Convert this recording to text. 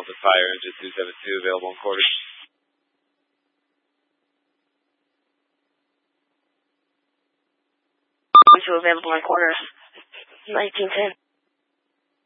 Delta Fire Engine 272 available in quarters. 2 available in quarters. 1910.